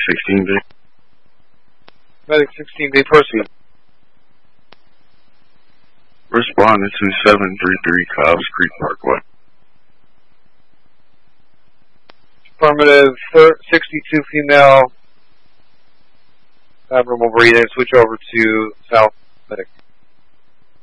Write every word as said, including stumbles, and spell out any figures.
sixteen B. Medic sixteen B, proceed. Responded to seven three three Cobbs Creek Parkway. Affirmative, sixty-two female, abnormal breathing, switch over to South Medic.